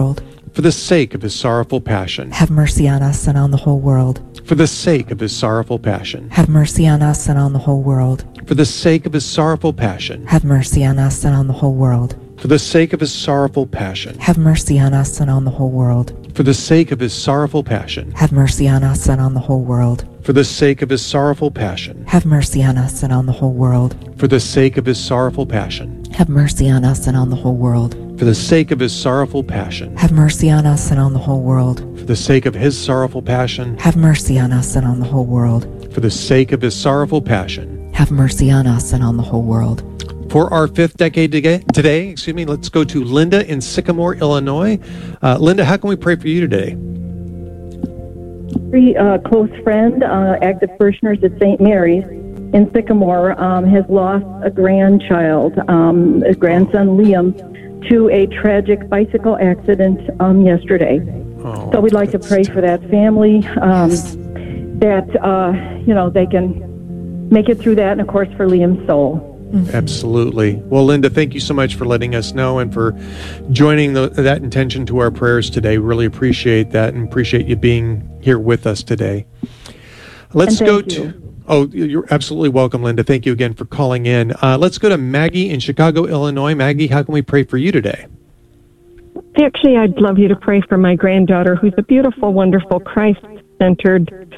For the sake of his sorrowful passion. Have mercy on us and on the whole world. For the sake of his sorrowful passion. Have mercy on us and on the whole world. For the sake of his sorrowful passion. Have mercy on us and on the whole world. For the sake of his sorrowful passion. Have mercy on us and on the whole world. For the sake of his sorrowful passion. Have mercy on us and on the whole world. For the sake of his sorrowful passion. Have mercy on us and on the whole world. For the sake of his sorrowful passion. Have mercy on us and on the whole world. For the sake of his sorrowful passion. Have mercy on us and on the whole world. For the sake of his sorrowful passion. Have mercy on us and on the whole world. For the sake of his sorrowful passion. Have mercy on us and on the whole world. For our fifth decade today, let's go to Linda in Sycamore, Illinois. Linda, how can we pray for you today? Very close friend, active parishioners at St. Mary's in Sycamore, has lost a grandchild, a grandson Liam, to a tragic bicycle accident yesterday. So we'd like to pray for that family, that they can make it through that, and of course for Liam's soul. Absolutely. Well, Linda, thank you so much for letting us know and for joining that intention to our prayers today. Really appreciate that and appreciate you being here with us today. Let's go to... Oh, you're absolutely welcome, Linda. Thank you again for calling in. Let's go to Maggie in Chicago, Illinois. Maggie, how can we pray for you today? Actually, I'd love you to pray for my granddaughter, who's a beautiful, wonderful, Christ-centered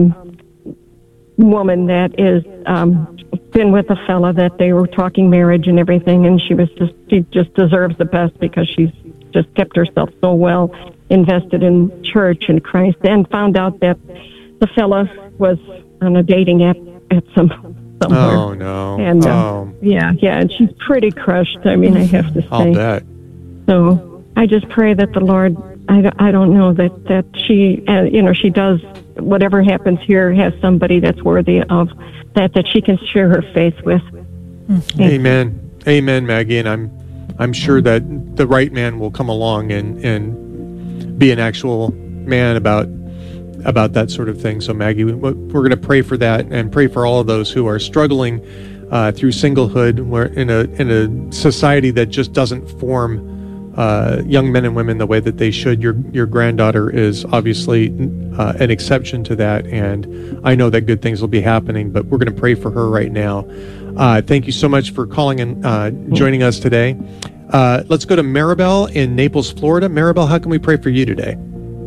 woman that is been with a fella that they were talking marriage and everything, and she just deserves the best because she's just kept herself so well invested in church and Christ, and found out that the fella was on a dating app at somewhere. Oh, no. And yeah, and she's pretty crushed. I mean, I have to say. I'll bet. So I just pray that the Lord, I don't know, that she, she does, whatever happens here, has somebody that's worthy of that she can share her faith with. Amen. Amen, Maggie. And I'm sure that the right man will come along and be an actual man about that sort of thing. So, Maggie, we're going to pray for that and pray for all of those who are struggling through singlehood. We're in a society that just doesn't form young men and women the way that they should. Your granddaughter is obviously an exception to that, and I know that good things will be happening, but we're going to pray for her right now. Thank you so much for calling and joining us today. Let's go to Maribel in Naples, Florida. Maribel, how can we pray for you today?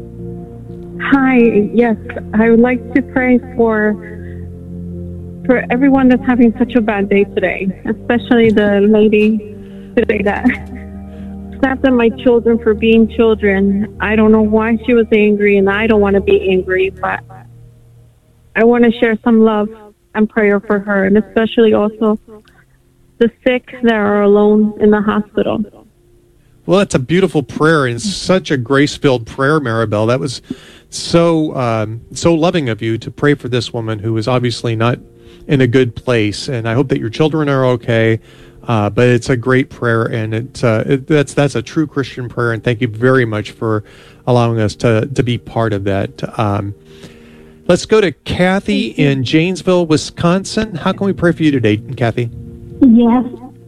Hi, yes, I would like to pray for everyone that's having such a bad day today, especially the lady today that snapped at my children for being children. I don't know why she was angry, and I don't want to be angry, but I want to share some love and prayer for her, and especially also the sick that are alone in the hospital. Well, that's a beautiful prayer and such a grace-filled prayer, Maribel. That was so loving of you to pray for this woman who is obviously not in a good place, and I hope that your children are okay. But it's a great prayer, and that's a true Christian prayer, and thank you very much for allowing us to be part of that. Let's go to Kathy in Janesville, Wisconsin. How can we pray for you today, Kathy? Yes,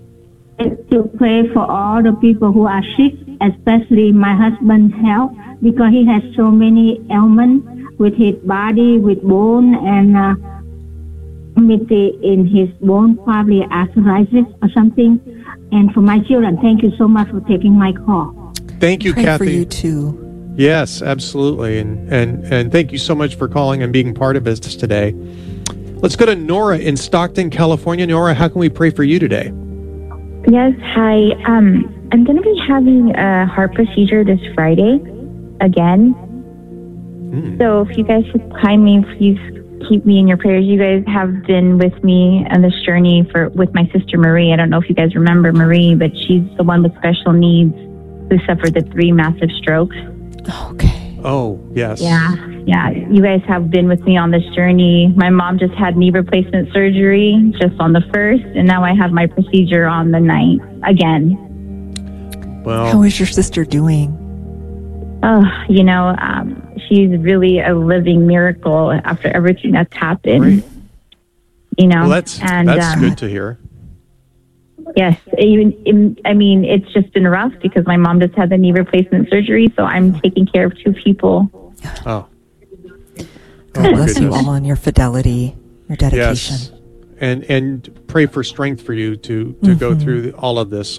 to pray for all the people who are sick, especially my husband's health, because he has so many ailments with his body, with bone, and in his bone, probably arthritis or something. And for my children, thank you so much for taking my call. Thank you, Pray Kathy. for you too. Yes, absolutely. And thank you so much for calling and being part of this today. Let's go to Nora in Stockton, California. Nora, how can we pray for you today? Yes, hi. I'm going to be having a heart procedure this Friday again. So if you guys would kindly please keep me in your prayers. You guys have been with me on this journey with my sister Marie. I don't know if you guys remember Marie, but she's the one with special needs who suffered the 3 massive strokes. Okay. Oh, yes. Yeah. You guys have been with me on this journey. My mom just had knee replacement surgery just on the 1st, and now I have my procedure on the 9th again. Well, how is your sister doing? She's really a living miracle after everything that's happened. Great. You know, well, that's good to hear. Yes, it's just been rough because my mom just had the knee replacement surgery, so I'm taking care of two people. Oh. God bless you all on your fidelity, your dedication. Yes. And pray for strength for you to go through all of this.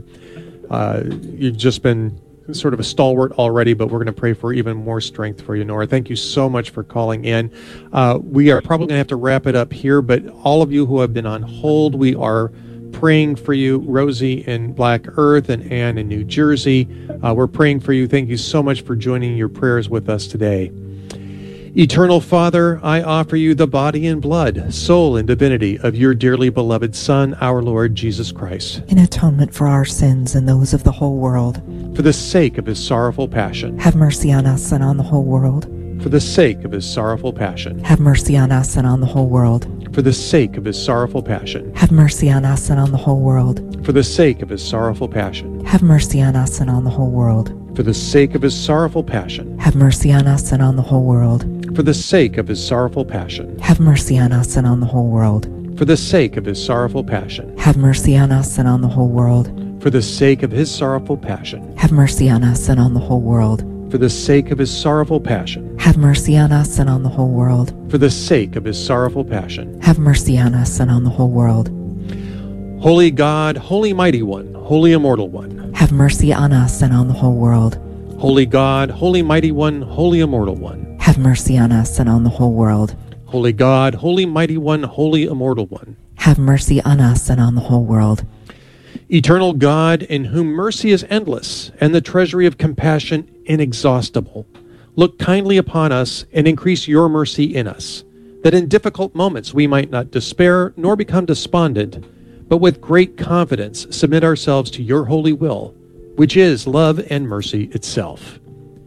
You've just been sort of a stalwart already, but we're going to pray for even more strength for you, Nora. Thank you so much for calling in. We are probably going to have to wrap it up here, but all of you who have been on hold, we are praying for you. Rosie in Black Earth and Ann in New Jersey, we're praying for you. Thank you so much for joining your prayers with us today. Eternal Father, I offer you the body and blood, soul and divinity of your dearly beloved Son, our Lord Jesus Christ. In atonement for our sins and those of the whole world. For the sake of his sorrowful passion. Have mercy on us and on the whole world. For the sake of his sorrowful passion. Have mercy on us and on the whole world. For the sake of his sorrowful passion. Have mercy on us and on the whole world. For the sake of his sorrowful passion. Have mercy on us and on the whole world. For the sake of his sorrowful passion. Have mercy on us and on the whole world. For the sake of his sorrowful passion. Have mercy on us and on the whole world. For the sake of his sorrowful passion. Have mercy on us and on the whole world. For the sake of his sorrowful passion. Have mercy on us and on the whole world. For the sake of his sorrowful passion. Have mercy on us and on the whole world. For the sake of his sorrowful passion. Have mercy on us and on the whole world. Holy God, Holy Mighty One, Holy Immortal One. Have mercy on us and on the whole world. Holy God, Holy Mighty One, Holy Immortal One. Have mercy on us and on the whole world. Holy God, Holy Mighty One, Holy Immortal One. Have mercy on us and on the whole world. Eternal God, in whom mercy is endless and the treasury of compassion inexhaustible, look kindly upon us and increase your mercy in us, that in difficult moments we might not despair nor become despondent, but with great confidence submit ourselves to your holy will, which is love and mercy itself.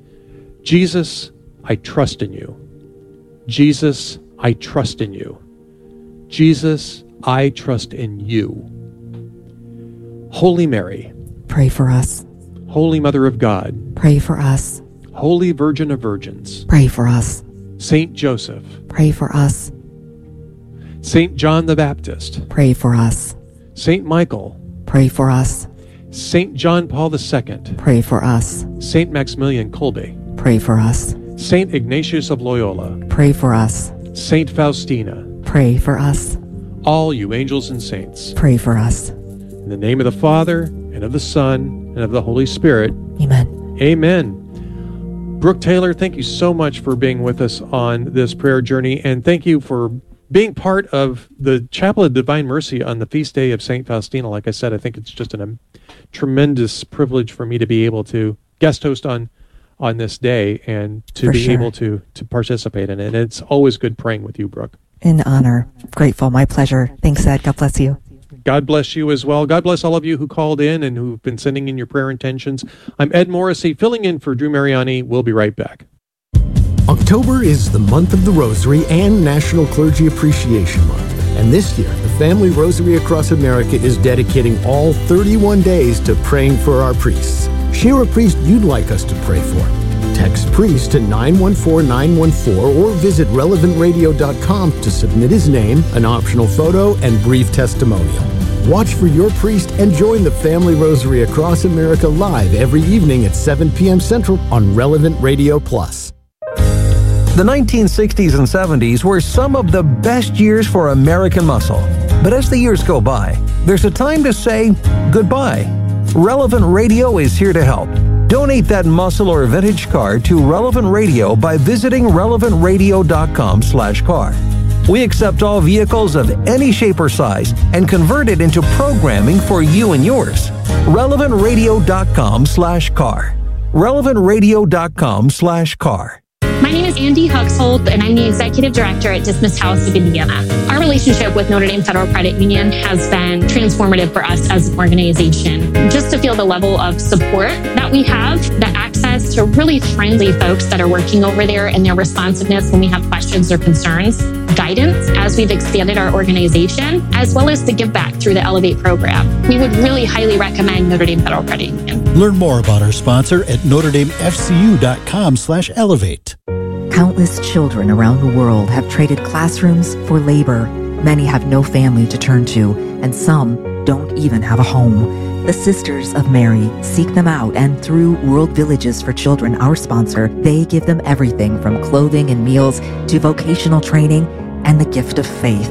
Jesus, I trust in you. Jesus, I trust in you. Jesus, I trust in you. Holy Mary, pray for us. Holy Mother of God, pray for us. Holy Virgin of Virgins, pray for us. Saint Joseph, pray for us. Saint John the Baptist, pray for us. Saint Michael, pray for us. Saint John Paul II, pray for us. Saint Maximilian Kolbe, pray for us. Saint Ignatius of Loyola, pray for us. Saint Faustina, pray for us. all you angels and saints, pray for us. in the name of the Father, and of the Son, and of the Holy Spirit. Amen. Amen. Brooke Taylor, thank you so much for being with us on this prayer journey, and thank you for being part of the Chapel of Divine Mercy on the feast day of St. Faustina. Like I said, I think it's just a tremendous privilege for me to be able to guest host on this day and to be able to participate in it. And it's always good praying with you, Brooke. In honor. Grateful. My pleasure. Thanks, Ed. God bless you. God bless you as well. God bless all of you who called in and who've been sending in your prayer intentions. I'm Ed Morrissey, filling in for Drew Mariani. We'll be right back. October is the month of the Rosary and National Clergy Appreciation Month. And this year, the Family Rosary Across America is dedicating all 31 days to praying for our priests. Share a priest you'd like us to pray for. Text priest to 914-914 or visit relevantradio.com to submit his name, an optional photo, and brief testimonial. Watch for your priest and join the Family Rosary Across America live every evening at 7 p.m. Central on Relevant Radio Plus. The 1960s and 70s were some of the best years for American muscle. But as the years go by, there's a time to say goodbye. Relevant Radio is here to help. Donate that muscle or vintage car to Relevant Radio by visiting relevantradio.com/car. We accept all vehicles of any shape or size and convert it into programming for you and yours. relevantradio.com/car. relevantradio.com/car. My name is Andy Huxhold, and I'm the Executive Director at Dismissed House of Indiana. Our relationship with Notre Dame Federal Credit Union has been transformative for us as an organization. Just to feel the level of support that we have, the access to really friendly folks that are working over there and their responsiveness when we have questions or concerns, guidance as we've expanded our organization, as well as the give back through the Elevate program. We would really highly recommend Notre Dame Federal Credit Union. Learn more about our sponsor at NotreDameFCU.com/elevate. Countless children around the world have traded classrooms for labor. Many have no family to turn to, and some don't even have a home. The Sisters of Mary seek them out, and through World Villages for Children, our sponsor, they give them everything from clothing and meals to vocational training and the gift of faith.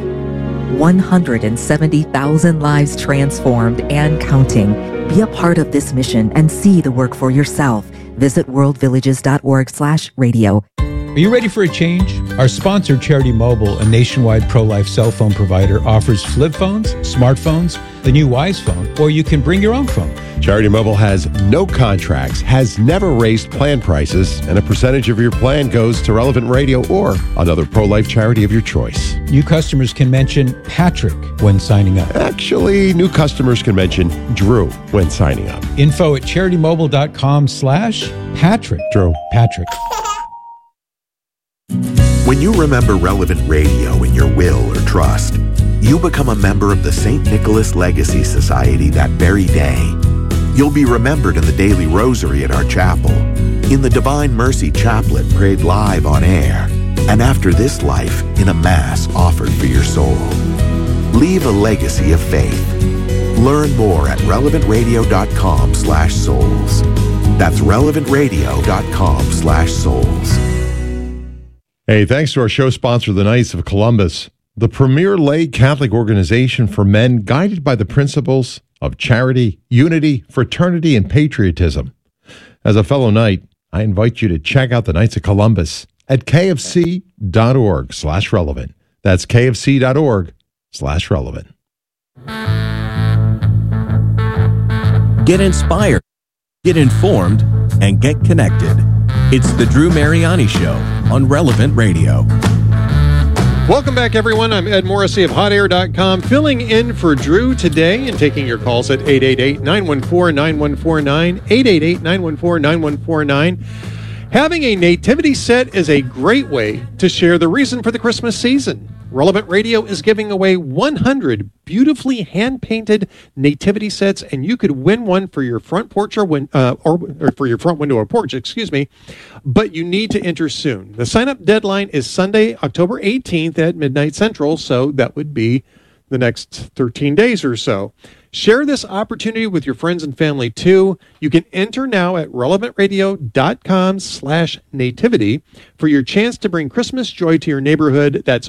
170,000 lives transformed and counting. Be a part of this mission and see the work for yourself. Visit worldvillages.org/radio. Are you ready for a change? Our sponsor, Charity Mobile, a nationwide pro-life cell phone provider, offers flip phones, smartphones, the new Wise phone, or you can bring your own phone. Charity Mobile has no contracts, has never raised plan prices, and a percentage of your plan goes to Relevant Radio or another pro-life charity of your choice. New customers can mention Patrick when signing up. Actually, new customers can mention Drew when signing up. Info at CharityMobile.com/Patrick. Drew. Patrick. When you remember Relevant Radio in your will or trust, you become a member of the St. Nicholas Legacy Society that very day. You'll be remembered in the daily rosary at our chapel, in the Divine Mercy Chaplet prayed live on air, and after this life in a Mass offered for your soul. Leave a legacy of faith. Learn more at relevantradio.com/souls. That's relevantradio.com/souls. Hey, thanks to our show sponsor, the Knights of Columbus, the premier lay Catholic organization for men guided by the principles of charity, unity, fraternity, and patriotism. As a fellow Knight, I invite you to check out the Knights of Columbus at kfc.org/relevant. That's kfc.org/relevant. Get inspired, get informed, and get connected. It's the Drew Mariani Show on Relevant Radio. Welcome back, everyone. I'm Ed Morrissey of HotAir.com, filling in for Drew today and taking your calls at 888-914-9149, 888-914-9149. Having a nativity set is a great way to share the reason for the Christmas season. Relevant Radio is giving away 100 beautifully hand-painted nativity sets, and you could win one for your front porch or for your front window or porch, but you need to enter soon. The sign-up deadline is Sunday, October 18th at midnight Central, so that would be the next 13 days or so. Share this opportunity with your friends and family too. You can enter now at relevantradio.com/nativity for your chance to bring Christmas joy to your neighborhood. That's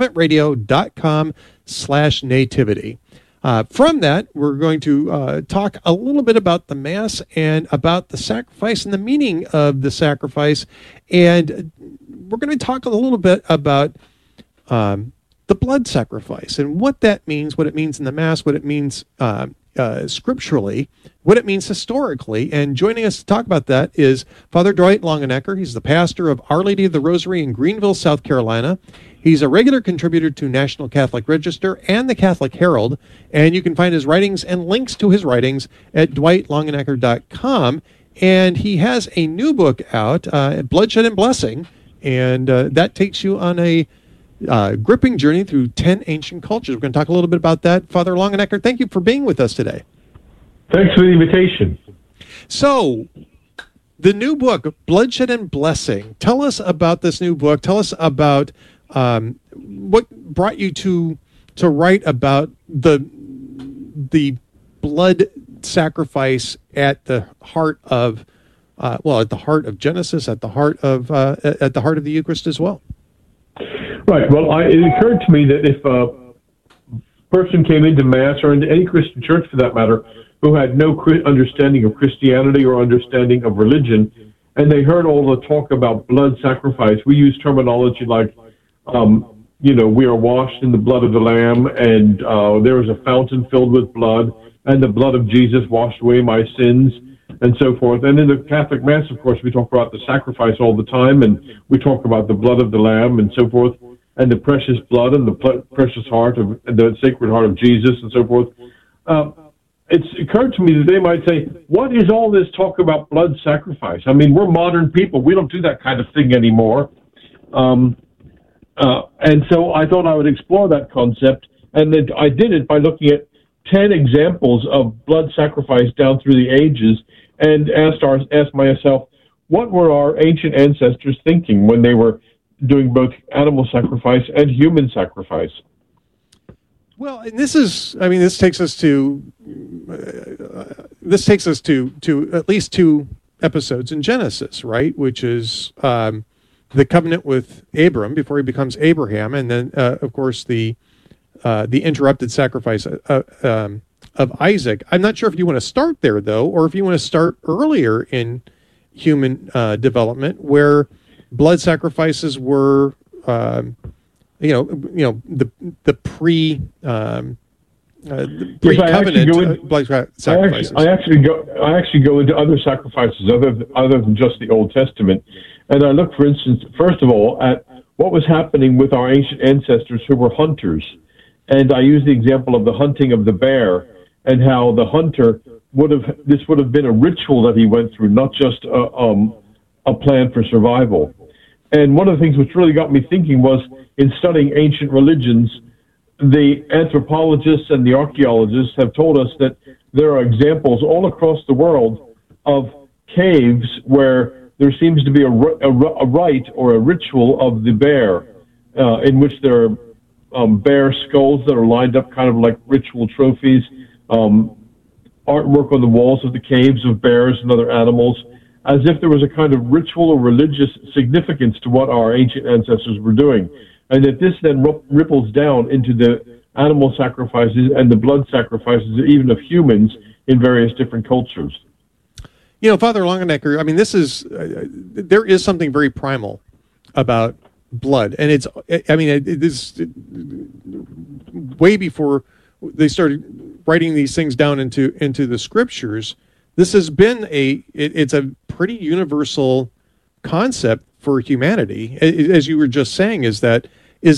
relevantradio.com/nativity. From that, we're going to talk a little bit about the Mass and about the sacrifice and the meaning of the sacrifice. And we're going to talk a little bit about the blood sacrifice and what that means, what it means in the Mass, what it means scripturally, what it means historically. And joining us to talk about that is Father Dwight Longenecker. He's the pastor of Our Lady of the Rosary in Greenville, South Carolina. He's a regular contributor to National Catholic Register and the Catholic Herald, and you can find his writings and links to his writings at dwightlongenecker.com. And he has a new book out, Bloodshed and Blessing, and that takes you on a gripping journey through 10 ancient cultures. We're going to talk a little bit about that. Father Longenecker, thank you for being with us today. Thanks for the invitation. So, the new book, Bloodshed and Blessing. Tell us about this new book. Tell us about what brought you to write about the blood sacrifice at the heart of at the heart of Genesis, at the heart of the Eucharist as well. Right. Well, it occurred to me that if a person came into Mass or into any Christian church, for that matter, who had no understanding of Christianity or understanding of religion, and they heard all the talk about blood sacrifice, we use terminology like, we are washed in the blood of the Lamb, and there is a fountain filled with blood, and the blood of Jesus washed away my sins, and so forth. And in the Catholic Mass, of course, we talk about the sacrifice all the time, and we talk about the blood of the Lamb and so forth, and the precious blood and the precious heart of the Sacred Heart of Jesus and so forth. It's occurred to me that they might say, what is all this talk about blood sacrifice? I mean, we're modern people. We don't do that kind of thing anymore. And so I thought I would explore that concept, and then I did it by looking at 10 examples of blood sacrifice down through the ages, and asked myself, what were our ancient ancestors thinking when they were doing both animal sacrifice and human sacrifice? Well, and this takes us to at least 2 episodes in Genesis, right? Which is the covenant with Abram before he becomes Abraham, and then of course the interrupted sacrifice of Isaac. I'm not sure if you want to start there though, or if you want to start earlier in human development, where blood sacrifices were. The pre-covenant blood sacrifices. I actually go into other sacrifices other than just the Old Testament, and I look, for instance, first of all, at what was happening with our ancient ancestors who were hunters, and I use the example of the hunting of the bear, and how the hunter would have been a ritual that he went through, not just a plan for survival. And one of the things which really got me thinking was, in studying ancient religions, the anthropologists and the archaeologists have told us that there are examples all across the world of caves where there seems to be a rite or a ritual of the bear, in which there are bear skulls that are lined up kind of like ritual trophies, artwork on the walls of the caves of bears and other animals, as if there was a kind of ritual or religious significance to what our ancient ancestors were doing. And that this then ripples down into the animal sacrifices and the blood sacrifices, even of humans, in various different cultures. Father Longenecker, there is something very primal about blood. And it is way before they started writing these things down into the scriptures. This has been it's a pretty universal concept for humanity, as you were just saying, is that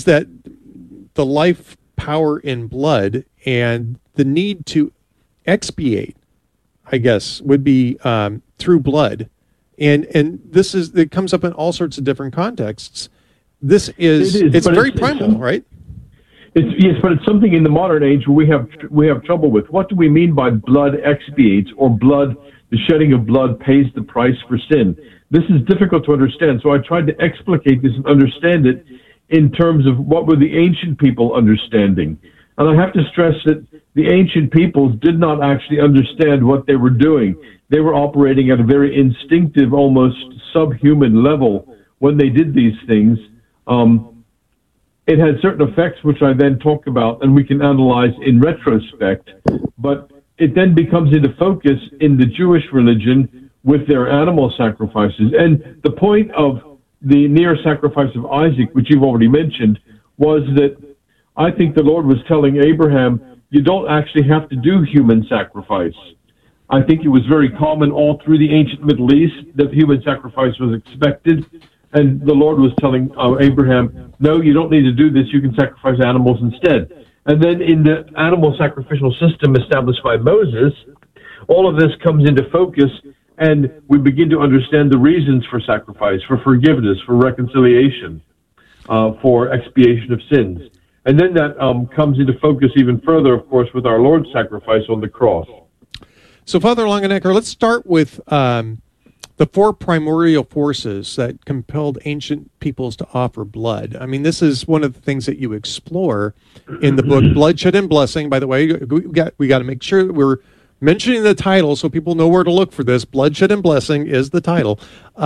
the life power in blood and the need to expiate, I guess, would be through blood, and it comes up in all sorts of different contexts. It's very primal, right? Yes, but it's something in the modern age we have trouble with. What do we mean by blood expiates, or blood? The shedding of blood pays the price for sin. This is difficult to understand, so I tried to explicate this and understand it in terms of what were the ancient people understanding. And I have to stress that the ancient peoples did not actually understand what they were doing. They were operating at a very instinctive, almost subhuman level when they did these things. It had certain effects which I then talk about and we can analyze in retrospect, but it then becomes into focus in the Jewish religion with their animal sacrifices. And the point of the near sacrifice of Isaac, which you've already mentioned, was that I think the Lord was telling Abraham, you don't actually have to do human sacrifice. I think it was very common all through the ancient Middle East that human sacrifice was expected. And the Lord was telling Abraham, no, you don't need to do this. You can sacrifice animals instead. And then in the animal sacrificial system established by Moses, all of this comes into focus, and we begin to understand the reasons for sacrifice, for forgiveness, for reconciliation, for expiation of sins. And then that comes into focus even further, of course, with our Lord's sacrifice on the cross. So, Father Longenecker, let's start with the 4 primordial forces that compelled ancient peoples to offer blood. I mean, this is one of the things that you explore in the book, Bloodshed and Blessing. By the way, we got to make sure that we're mentioning the title so people know where to look for this. Bloodshed and Blessing is the title.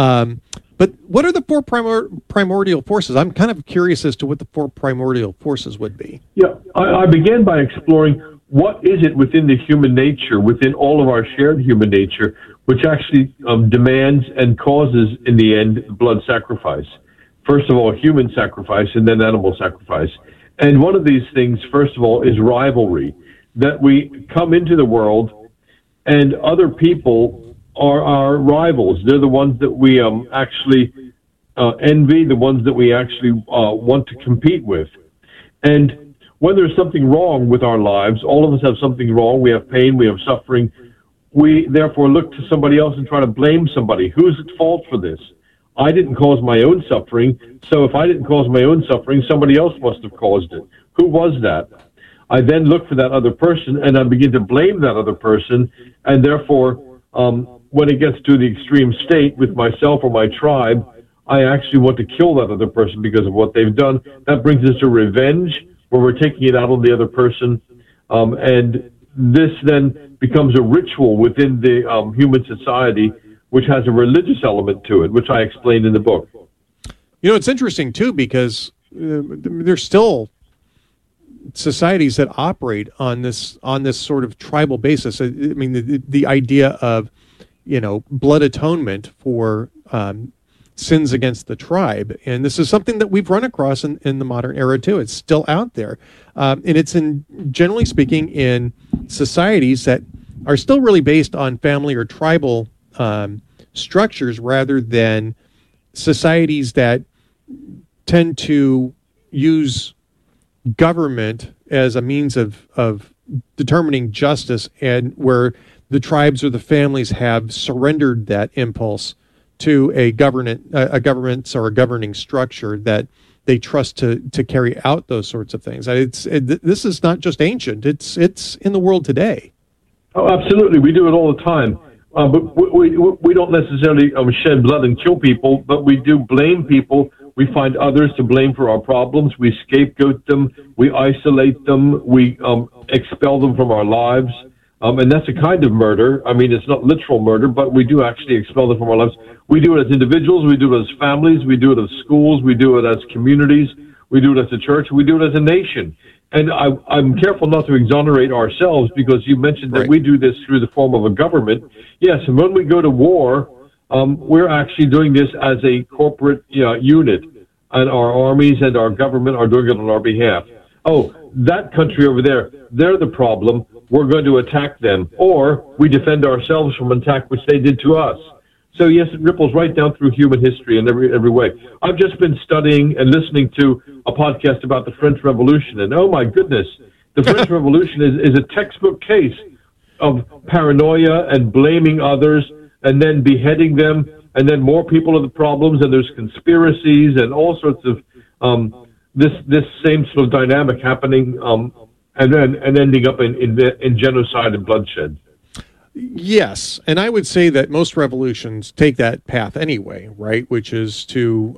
But what are the 4 primordial forces? I'm kind of curious as to what the 4 primordial forces would be. Yeah, I began by exploring what is it within the human nature, within all of our shared human nature, which actually demands and causes, in the end, blood sacrifice. First of all, human sacrifice, and then animal sacrifice. And one of these things, first of all, is rivalry, that we come into the world and other people are our rivals. They're the ones that we actually envy, the ones that we actually want to compete with. And when there's something wrong with our lives, all of us have something wrong, we have pain, we have suffering, we therefore look to somebody else and try to blame somebody. Who's at fault for this? I didn't cause my own suffering, so if I didn't cause my own suffering, somebody else must have caused it. Who was that? I then look for that other person, and I begin to blame that other person, and therefore, when it gets to the extreme state with myself or my tribe, I actually want to kill that other person because of what they've done. That brings us to revenge, where we're taking it out on the other person. And this then becomes a ritual within the human society, which has a religious element to it, which I explained in the book. It's interesting, too, because there's still societies that operate on this sort of tribal basis. I mean, the idea of, blood atonement for sins against the tribe. And this is something that we've run across in the modern era, too. It's still out there. And it's generally speaking, in societies that are still really based on family or tribal structures rather than societies that tend to use government as a means of determining justice, and where the tribes or the families have surrendered that impulse to a government or a governing structure that they trust to carry out those sorts of things. This is not just ancient; it's in the world today. Oh, absolutely, we do it all the time. But we don't necessarily shed blood and kill people, but we do blame people. We find others to blame for our problems. We scapegoat them. We isolate them. We expel them from our lives. And that's a kind of murder. I mean, it's not literal murder, but we do actually expel them from our lives. We do it as individuals. We do it as families. We do it as schools. We do it as communities. We do it as a church. We do it as a nation. And I'm careful not to exonerate ourselves, because you mentioned that we do this through the form of a government. Yes, and when we go to war, we're actually doing this as a corporate unit, and our armies and our government are doing it on our behalf. Oh, that country over there, they're the problem. We're going to attack them. Or we defend ourselves from an attack which they did to us. So yes, it ripples right down through human history in every way. I've just been studying and listening to a podcast about the French Revolution, and oh my goodness, the French Revolution is a textbook case of paranoia and blaming others and then beheading them, and then more people are the problems, and there's conspiracies and all sorts of this same sort of dynamic happening, and ending up in genocide and bloodshed. Yes, and I would say that most revolutions take that path anyway, right? Which is to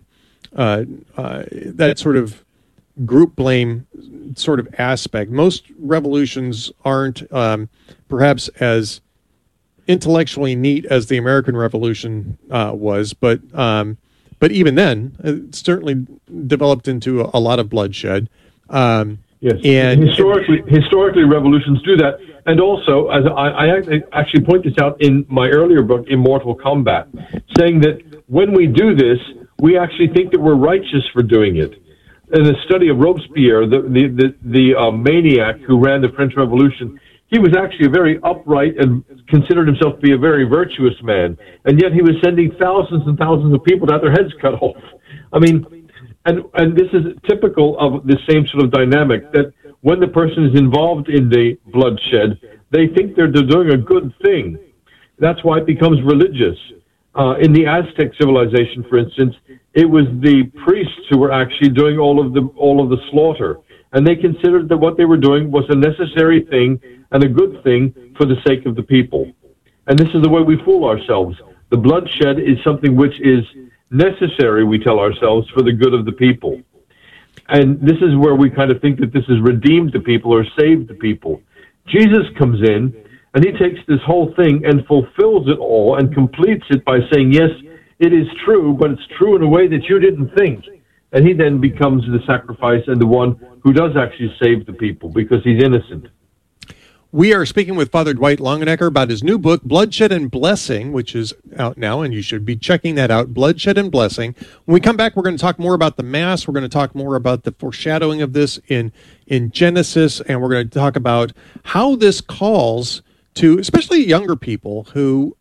that sort of group blame sort of aspect. Most revolutions aren't perhaps as intellectually neat as the American Revolution was, but even then, it certainly developed into a lot of bloodshed. Yes, and historically, revolutions do that. And also, as I actually point this out in my earlier book, Immortal Combat, saying that when we do this, we actually think that we're righteous for doing it. In the study of Robespierre, the maniac who ran the French Revolution, he was actually a very upright and considered himself to be a very virtuous man. And yet he was sending thousands and thousands of people to have their heads cut off. I mean, and this is typical of the same sort of dynamic, that when the person is involved in the bloodshed, they think they're doing a good thing. That's why it becomes religious. In the Aztec civilization, for instance, it was the priests who were actually doing all of the slaughter, and they considered that what they were doing was a necessary thing and a good thing for the sake of the people. And this is the way we fool ourselves. The bloodshed is something which is necessary, we tell ourselves, for the good of the people. And this is where we kind of think that this has redeemed the people or saved the people. Jesus comes in, and he takes this whole thing and fulfills it all and completes it by saying, yes, it is true, but it's true in a way that you didn't think. And he then becomes the sacrifice and the one who does actually save the people because he's innocent. We are speaking with Father Dwight Longenecker about his new book, Bloodshed and Blessing, which is out now, and you should be checking that out, Bloodshed and Blessing. When we come back, we're going to talk more about the Mass. We're going to talk more about the foreshadowing of this in Genesis, and we're going to talk about how this calls to, especially younger people who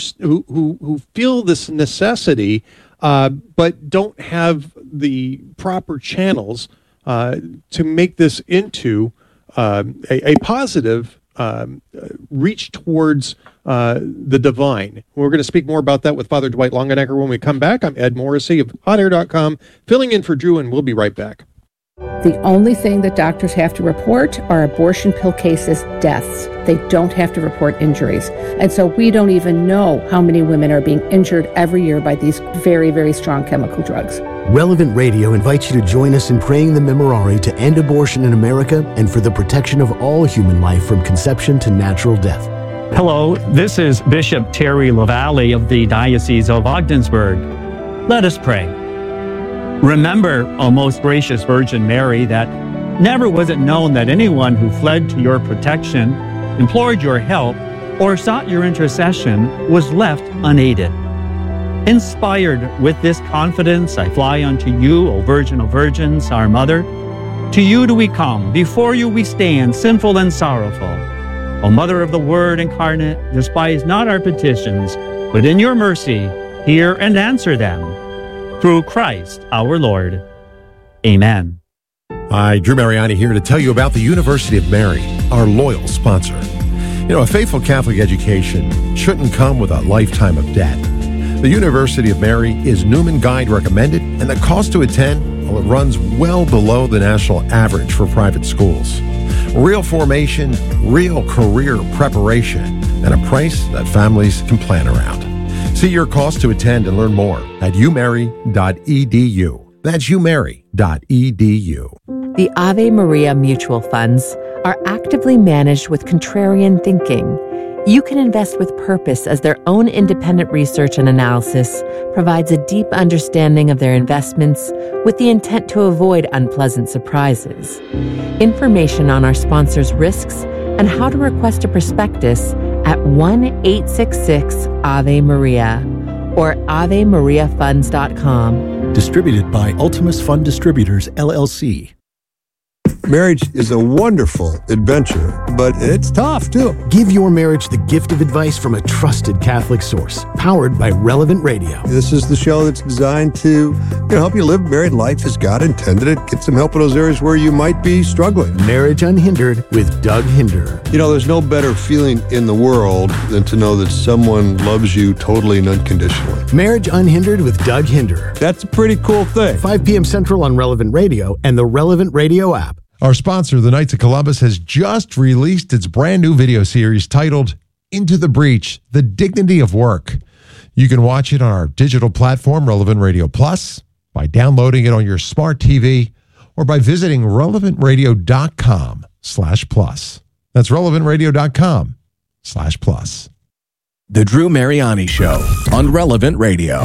feel this necessity, but don't have the proper channels to make this into a positive reach towards the divine. We're going to speak more about that with Father Dwight Longenecker when we come back. I'm Ed Morrissey of HotAir.com, filling in for Drew, and we'll be right back. The only thing that doctors have to report are abortion pill cases, deaths. They don't have to report injuries. And so we don't even know how many women are being injured every year by these very, very strong chemical drugs. Relevant Radio invites you to join us in praying the Memorare to end abortion in America and for the protection of all human life from conception to natural death. Hello, this is Bishop Terry LaValle of the Diocese of Ogdensburg. Let us pray. Remember, O most gracious Virgin Mary, that never was it known that anyone who fled to your protection, implored your help, or sought your intercession was left unaided. Inspired with this confidence, I fly unto you, O Virgin of Virgins, our Mother. To you do we come, before you we stand, sinful and sorrowful. O Mother of the Word incarnate, despise not our petitions, but in your mercy, hear and answer them. Through Christ our Lord. Amen. Hi, Drew Mariani here to tell you about the University of Mary, our loyal sponsor. You know, a faithful Catholic education shouldn't come with a lifetime of debt. The University of Mary is Newman Guide recommended, and the cost to attend, well, it runs well below the national average for private schools. Real formation, real career preparation, and a price that families can plan around. See your cost to attend and learn more at umary.edu. That's umary.edu. The Ave Maria mutual funds are actively managed with contrarian thinking. You can invest with purpose as their own independent research and analysis provides a deep understanding of their investments with the intent to avoid unpleasant surprises. Information on our sponsors' risks and how to request a prospectus at 1-866-AVE-MARIA or AveMariaFunds.com. Distributed by Ultimus Fund Distributors, LLC. Marriage is a wonderful adventure, but it's tough, too. Give your marriage the gift of advice from a trusted Catholic source, powered by Relevant Radio. This is the show that's designed to help you live married life as God intended it, get some help in those areas where you might be struggling. Marriage Unhindered with Doug Hinder. You know, there's no better feeling in the world than to know that someone loves you totally and unconditionally. Marriage Unhindered with Doug Hinder. That's a pretty cool thing. 5 p.m. Central on Relevant Radio and the Relevant Radio app. Our sponsor, the Knights of Columbus, has just released its brand new video series titled Into the Breach, The Dignity of Work. You can watch it on our digital platform, Relevant Radio Plus, by downloading it on your smart TV, or by visiting relevantradio.com/plus. That's relevantradio.com/plus. The Drew Mariani Show on Relevant Radio.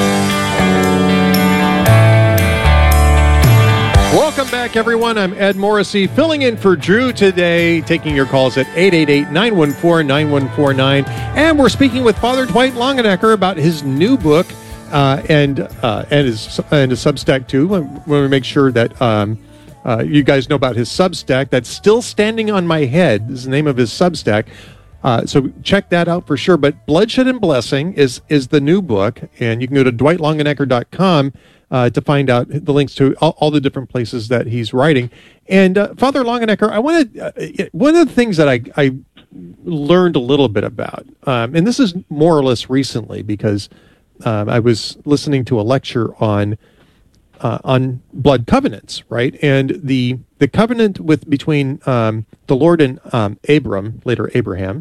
Welcome back, everyone. I'm Ed Morrissey, filling in for Drew today, taking your calls at 888-914-9149. And we're speaking with Father Dwight Longenecker about his new book and his Substack, too. We want to make sure that you guys know about his Substack. That's Still Standing on My Head is the name of his Substack. So check that out for sure. But Bloodshed and Blessing is the new book, and you can go to dwightlongenecker.com to find out the links to all the different places that he's writing. And Father Longenecker, I wanted one of the things that I learned a little bit about, and this is more or less recently because I was listening to a lecture on blood covenants, right? And the covenant between the Lord and Abram, later Abraham,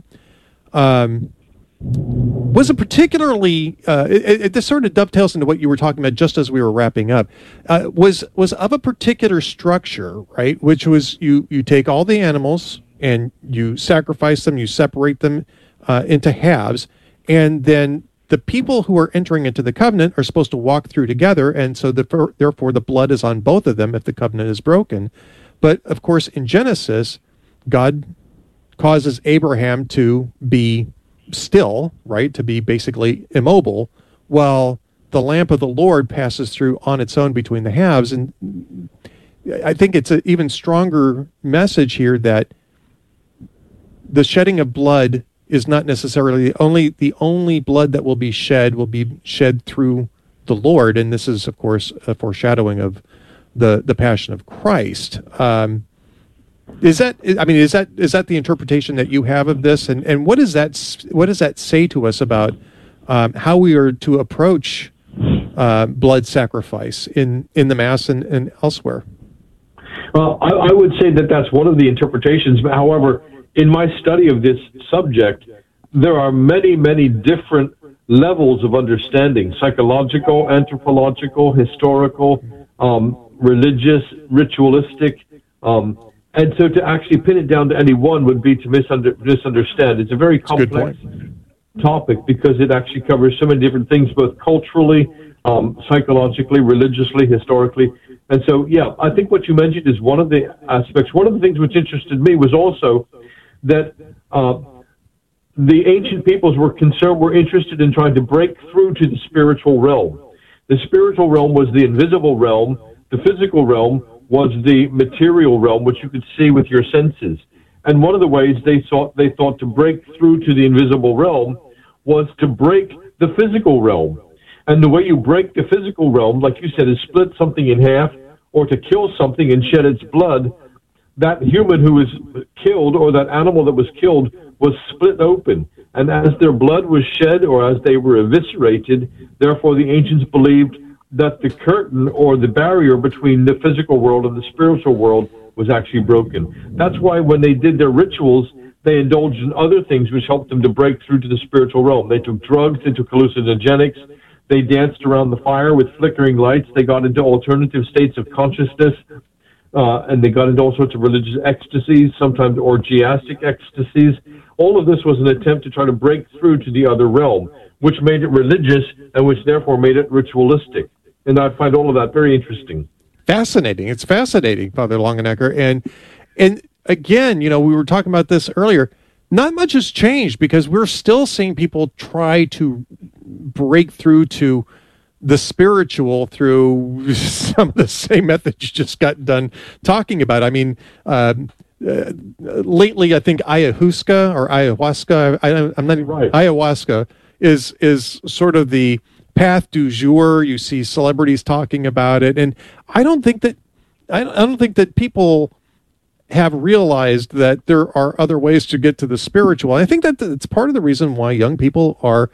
was a particularly this sort of dovetails into what you were talking about just as we were wrapping up, was of a particular structure, right? Which was you take all the animals and you sacrifice them, you separate them into halves, and then the people who are entering into the covenant are supposed to walk through together, and so therefore the blood is on both of them if the covenant is broken. But of course, in Genesis, God causes Abraham to be still, right, to be basically immobile, while the lamp of the Lord passes through on its own between the halves. And I think it's an even stronger message here that the shedding of blood is not necessarily the only blood that will be shed through the Lord, and this is, of course, a foreshadowing of the passion of Christ. Is that the interpretation that you have of this, and what does that say to us about how we are to approach blood sacrifice in the Mass and elsewhere? Well, I would say that that's one of the interpretations. But however, in my study of this subject, there are many, many different levels of understanding: psychological, anthropological, historical, religious, ritualistic. And so to actually pin it down to any one would be to misunderstand. It's a very complex topic because it actually covers so many different things, both culturally, psychologically, religiously, historically. And so, yeah, I think what you mentioned is one of the aspects. One of the things which interested me was also that the ancient peoples were interested in trying to break through to the spiritual realm. The spiritual realm was the invisible realm. The physical realm was the material realm, which you could see with your senses. And one of the ways they thought to break through to the invisible realm was to break the physical realm. And the way you break the physical realm, like you said, is split something in half, or to kill something and shed its blood. That human who was killed, or that animal that was killed, was split open. And as their blood was shed, or as they were eviscerated, therefore the ancients believed that the curtain or the barrier between the physical world and the spiritual world was actually broken. That's why when they did their rituals, they indulged in other things which helped them to break through to the spiritual realm. They took drugs, they took hallucinogenics, they danced around the fire with flickering lights, they got into alternative states of consciousness, and they got into all sorts of religious ecstasies, sometimes orgiastic ecstasies. All of this was an attempt to try to break through to the other realm, which made it religious and which therefore made it ritualistic. And I find all of that very interesting. Fascinating. It's fascinating, Father Longenecker. And again, we were talking about this earlier. Not much has changed because we're still seeing people try to break through to the spiritual through some of the same methods you just got done talking about. I mean, lately, I think ayahuasca, I'm not even right. Ayahuasca is sort of the path du jour. You see celebrities talking about it, and I don't think that people have realized that there are other ways to get to the spiritual. I think that it's part of the reason why young people are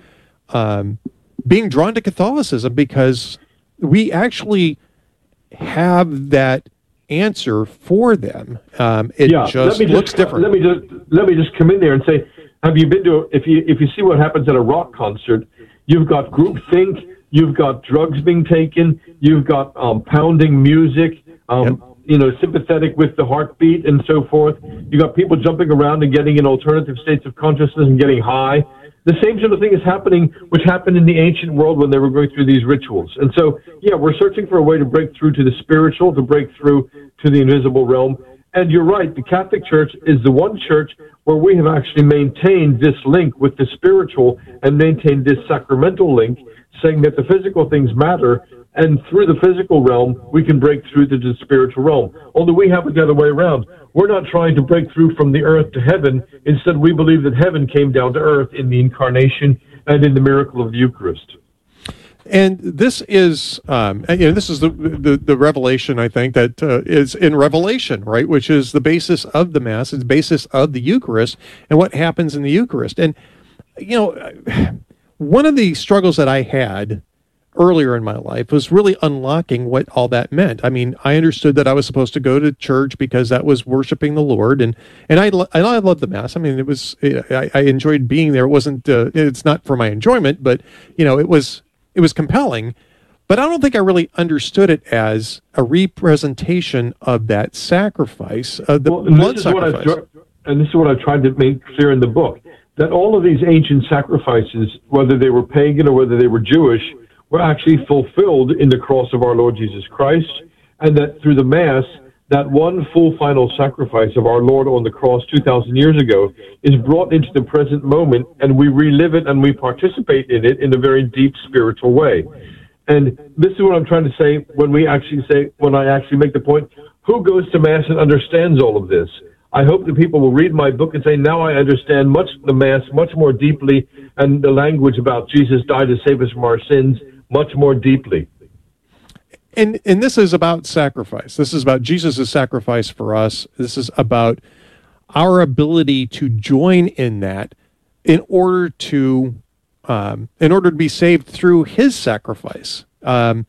being drawn to Catholicism, because we actually have that answer for them. It just looks different. Let me just come in there and say, have you been to? If you see what happens at a rock concert, you've got groupthink, you've got drugs being taken, you've got pounding music, sympathetic with the heartbeat and so forth. You got people jumping around and getting in alternative states of consciousness and getting high. The same sort of thing is happening, which happened in the ancient world when they were going through these rituals. And so, we're searching for a way to break through to the spiritual, to break through to the invisible realm. And you're right, the Catholic Church is the one church where we have actually maintained this link with the spiritual and maintained this sacramental link, saying that the physical things matter, and through the physical realm, we can break through to the spiritual realm. Only we have it the other way around. We're not trying to break through from the earth to heaven. Instead, we believe that heaven came down to earth in the incarnation and in the miracle of the Eucharist. And this is, this is the revelation, I think, that is in Revelation, right? Which is the basis of the Mass, it's the basis of the Eucharist, and what happens in the Eucharist. And, one of the struggles that I had earlier in my life was really unlocking what all that meant. I mean, I understood that I was supposed to go to church because that was worshiping the Lord, and I loved the Mass. I mean, it was I enjoyed being there. It wasn't it's not for my enjoyment, but it was compelling. But I don't think I really understood it as a representation of that sacrifice, the blood sacrifice. And this is what I tried to make clear in the book, that all of these ancient sacrifices, whether they were pagan or whether they were Jewish, were actually fulfilled in the cross of our Lord Jesus Christ, and that through the Mass, that one full final sacrifice of our Lord on the cross 2,000 years ago is brought into the present moment, and we relive it and we participate in it in a very deep spiritual way. And this is what I'm trying to say when I actually make the point, who goes to Mass and understands all of this? I hope that people will read my book and say, now I understand the Mass much more deeply, and the language about Jesus died to save us from our sins much more deeply. And this is about sacrifice. This is about Jesus' sacrifice for us. This is about our ability to join in that in order to be saved through his sacrifice. And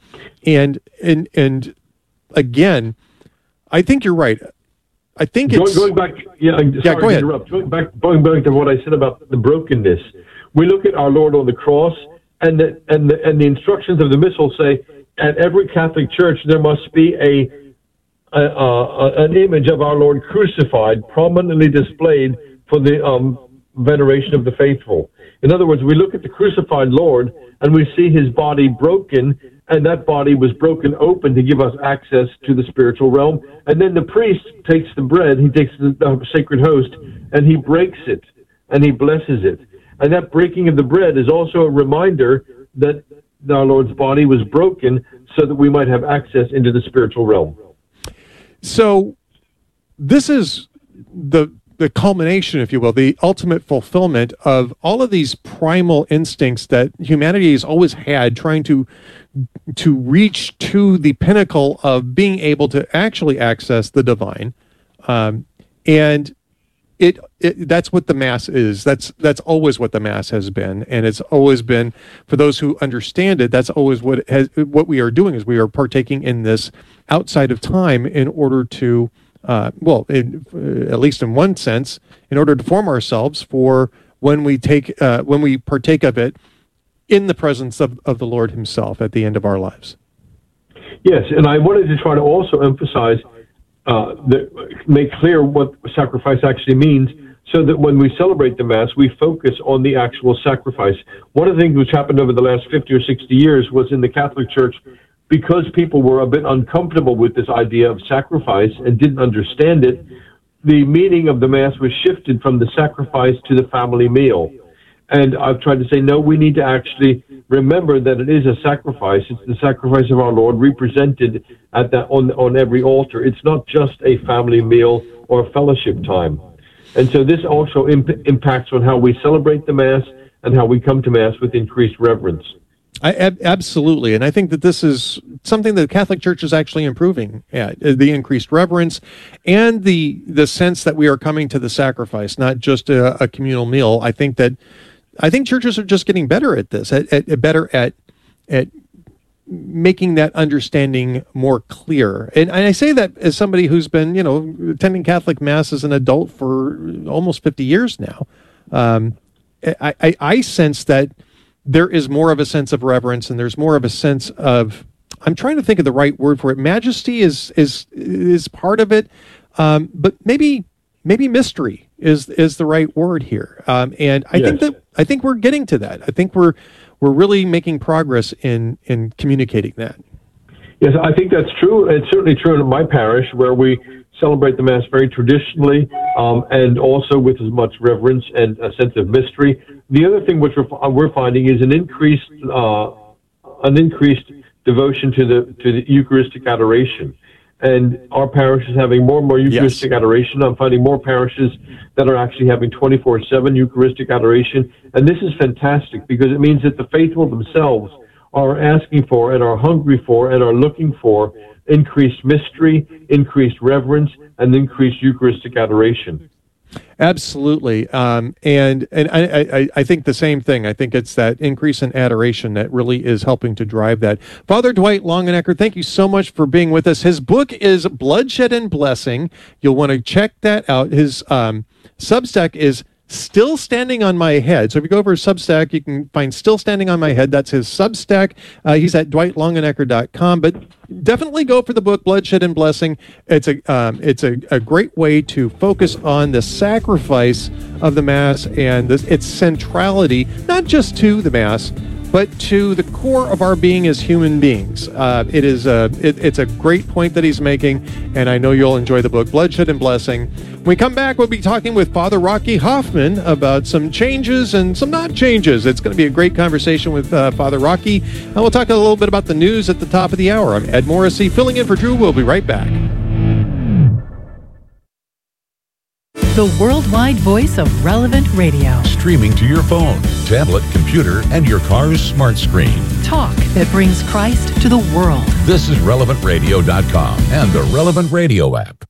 again, I think you're right. I think it's going back. Go ahead. Going back to what I said about the brokenness. We look at our Lord on the cross, and the instructions of the Missal say at every Catholic church there must be an image of our Lord crucified, prominently displayed for the veneration of the faithful. In other words, we look at the crucified Lord and we see his body broken, and that body was broken open to give us access to the spiritual realm. And then the priest takes the bread, he takes the sacred host, and he breaks it, and he blesses it. And that breaking of the bread is also a reminder that our Lord's body was broken so that we might have access into the spiritual realm. So this is the culmination, if you will, the ultimate fulfillment of all of these primal instincts that humanity has always had, trying to reach to the pinnacle of being able to actually access the divine. And that's what the Mass is. That's always what the Mass has been, and it's always been, for those who understand it, that's always what we are doing, is we are partaking in this outside of time in order to, at least in one sense, in order to form ourselves for when we partake of it in the presence of the Lord himself at the end of our lives. Yes, and I wanted to try to also emphasize, make clear what sacrifice actually means, so that when we celebrate the Mass, we focus on the actual sacrifice. One of the things which happened over the last 50 or 60 years was in the Catholic Church, because people were a bit uncomfortable with this idea of sacrifice and didn't understand it, the meaning of the Mass was shifted from the sacrifice to the family meal. And I've tried to say, no, we need to actually remember that it is a sacrifice. It's the sacrifice of our Lord represented on every altar. It's not just a family meal or a fellowship time. And so this also impacts on how we celebrate the Mass and how we come to Mass with increased reverence. Absolutely. And I think that this is something that the Catholic Church is actually improving at, the increased reverence and the sense that we are coming to the sacrifice, not just a communal meal. I think churches are just getting better at this, better at making that understanding more clear. And I say that as somebody who's been, attending Catholic Mass as an adult for almost 50 years now. I sense that there is more of a sense of reverence, and there's more of a sense of, I'm trying to think of the right word for it. Majesty is part of it, but maybe mystery is the right word here. And I think we're getting to that. I think we're really making progress in communicating that. Yes, I think that's true. It's certainly true in my parish, where we celebrate the Mass very traditionally, and also with as much reverence and a sense of mystery. The other thing which we're finding is an increased devotion to the Eucharistic adoration. And our parish is having more and more Eucharistic adoration. I'm finding more parishes that are actually having 24/7 Eucharistic adoration. And this is fantastic, because it means that the faithful themselves are asking for and are hungry for and are looking for increased mystery, increased reverence, and increased Eucharistic adoration. Absolutely. And I think the same thing. I think it's that increase in adoration that really is helping to drive that. Father Dwight Longenecker, thank you so much for being with us. His book is Bloodshed and Blessing. You'll want to check that out. His Substack is Still Standing on My Head. So if you go over to Substack, you can find Still Standing on My Head. That's his Substack. He's at dwightlongenecker.com. But definitely go for the book, Bloodshed and Blessing. It's a great way to focus on the sacrifice of the Mass and its centrality, not just to the Mass, but to the core of our being as human beings. It's a great point that he's making, and I know you'll enjoy the book, Bloodshed and Blessing. When we come back, we'll be talking with Father Rocky Hoffman about some changes and some not changes. It's going to be a great conversation with Father Rocky, and we'll talk a little bit about the news at the top of the hour. I'm Ed Morrissey, filling in for Drew. We'll be right back. The worldwide voice of Relevant Radio. Streaming to your phone, tablet, computer, and your car's smart screen. Talk that brings Christ to the world. This is RelevantRadio.com and the Relevant Radio app.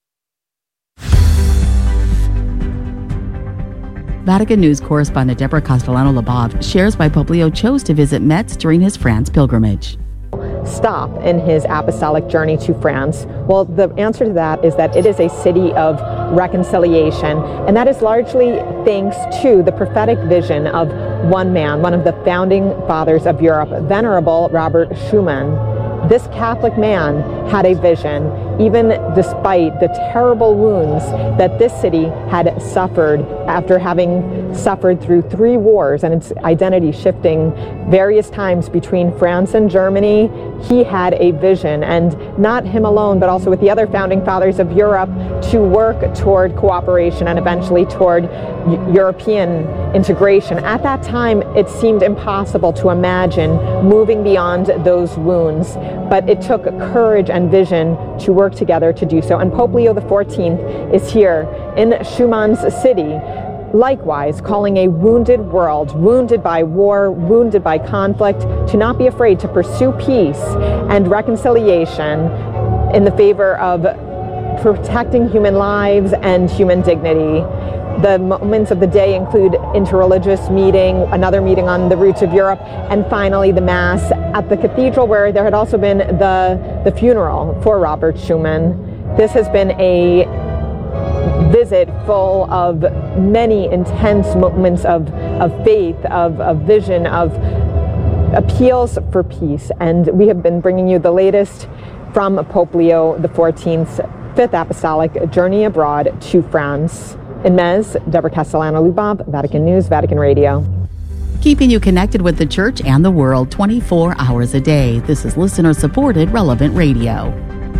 Vatican News correspondent Deborah Castellano-Labov shares why Pope Leo chose to visit Metz during his France pilgrimage. Stop in his apostolic journey to France? Well, the answer to that is that it is a city of reconciliation, and that is largely thanks to the prophetic vision of one man, one of the founding fathers of Europe, Venerable Robert Schuman. This Catholic man had a vision, even despite the terrible wounds that this city had suffered after having suffered through 3 wars and its identity shifting various times between France and Germany. He had a vision, and not him alone, but also with the other founding fathers of Europe, to work toward cooperation and eventually toward European integration. At that time, it seemed impossible to imagine moving beyond those wounds, but it took courage and vision to work together to do so. And Pope Leo XIV is here in Schumann's city, likewise calling a wounded world, wounded by war, wounded by conflict, to not be afraid to pursue peace and reconciliation in the favor of protecting human lives and human dignity. The moments of the day include interreligious meeting, another meeting on the roots of Europe, and finally the Mass at the cathedral, where there had also been the funeral for Robert Schuman. This has been a visit full of many intense moments of faith, of vision, of appeals for peace. And we have been bringing you the latest from Pope Leo XIV's Fifth Apostolic Journey Abroad to France. In Metz, Deborah Castellano-Lubov, Vatican News, Vatican Radio. Keeping you connected with the church and the world 24 hours a day. This is listener-supported Relevant Radio.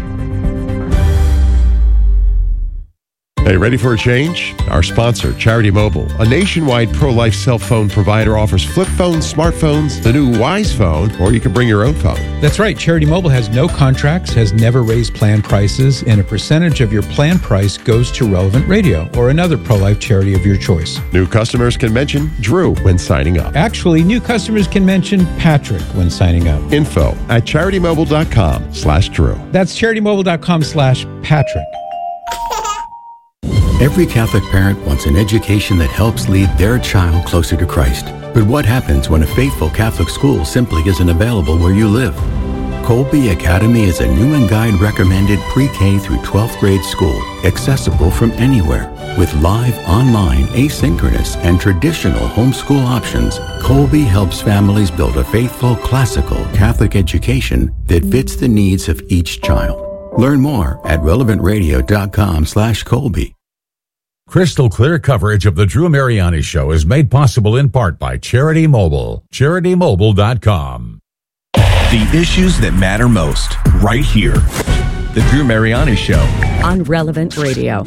Hey, ready for a change? Our sponsor, Charity Mobile, a nationwide pro-life cell phone provider, offers flip phones, smartphones, the new Wise phone, or you can bring your own phone. That's right. Charity Mobile has no contracts, has never raised plan prices, and a percentage of your plan price goes to Relevant Radio or another pro-life charity of your choice. New customers can mention Drew when signing up. Actually, new customers can mention Patrick when signing up. Info at CharityMobile.com/Drew. That's CharityMobile.com/Patrick. Every Catholic parent wants an education that helps lead their child closer to Christ. But what happens when a faithful Catholic school simply isn't available where you live? Colby Academy is a new and guide recommended pre-K through 12th grade school, accessible from anywhere. With live, online, asynchronous, and traditional homeschool options, Colby helps families build a faithful, classical Catholic education that fits the needs of each child. Learn more at relevantradio.com/Colby. Crystal clear coverage of the Drew Mariani Show is made possible in part by Charity Mobile. CharityMobile.com. The issues that matter most, right here. The Drew Mariani Show. On Relevant Radio.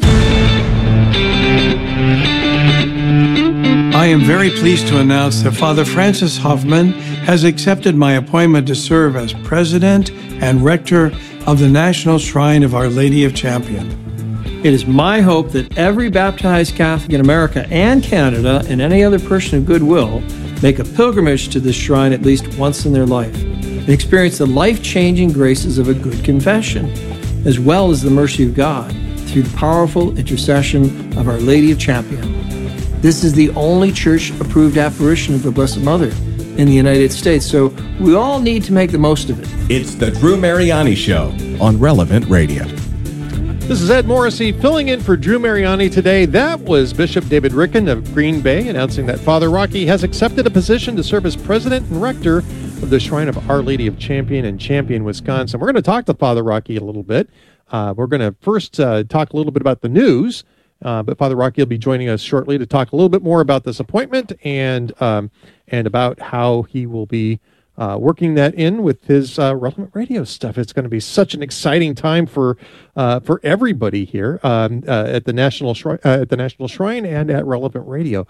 I am very pleased to announce that Father Francis Hoffman has accepted my appointment to serve as President and Rector of the National Shrine of Our Lady of Champion. It is my hope that every baptized Catholic in America and Canada, and any other person of goodwill, make a pilgrimage to this shrine at least once in their life and experience the life-changing graces of a good confession, as well as the mercy of God through the powerful intercession of Our Lady of Champion. This is the only church-approved apparition of the Blessed Mother in the United States, so we all need to make the most of it. It's the Drew Mariani Show on Relevant Radio. This is Ed Morrissey filling in for Drew Mariani today. That was Bishop David Ricken of Green Bay announcing that Father Rocky has accepted a position to serve as president and rector of the Shrine of Our Lady of Champion in Champion, Wisconsin. We're going to talk to Father Rocky a little bit. We're going to first talk a little bit about the news, but Father Rocky will be joining us shortly to talk a little bit more about this appointment and about how he will be working that in with his Relevant Radio stuff. It's going to be such an exciting time for everybody here at the National Shrine and at Relevant Radio.